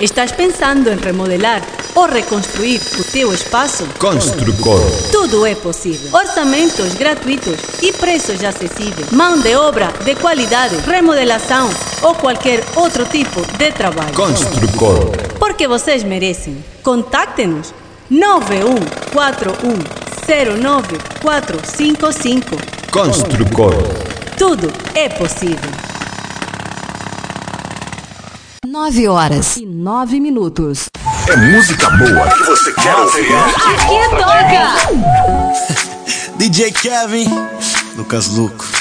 Estás pensando em remodelar ou reconstruir o teu espaço? Construcor. Tudo é possível. Orçamentos gratuitos e preços acessíveis. Mão de obra de qualidade, remodelação ou qualquer outro tipo de trabalho. Construcor. Porque vocês merecem. Contacte-nos 9141094455. Construcor. Tudo é possível. 9h09. É música boa que você quer ouvir. Aqui toca! DJ Kevin, Lucas Luco.